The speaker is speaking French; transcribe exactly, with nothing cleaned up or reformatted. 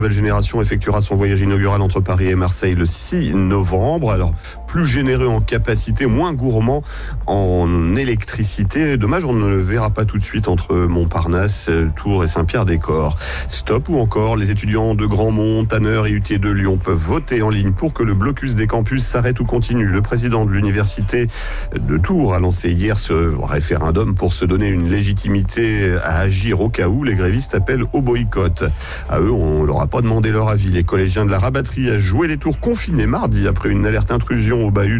Nouvelle Génération effectuera son voyage inaugural entre Paris et Marseille le six novembre. Alors, plus généreux en capacité, moins gourmand en électricité. Dommage, on ne le verra pas tout de suite entre Montparnasse, Tours et Saint-Pierre-des-Corps. Stop ou encore, les étudiants de Grandmont, Tanneur et U T de Lyon peuvent voter en ligne pour que le blocus des campus s'arrête ou continue. Le président de l'université de Tours a lancé hier ce référendum pour se donner une légitimité à agir au cas où les grévistes appellent au boycott. À eux, on leur a pas demandé leur avis. Les collégiens de la Rabatterie a joué les tours confinés mardi après une alerte intrusion au bahut